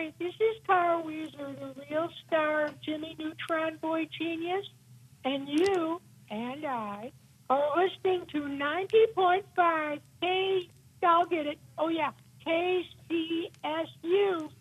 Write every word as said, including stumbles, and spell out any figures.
Hi, this is Carl Weezer, the real star of Jimmy Neutron Boy Genius, and you and I are listening to ninety point five K, I'll get it, oh yeah, K C S U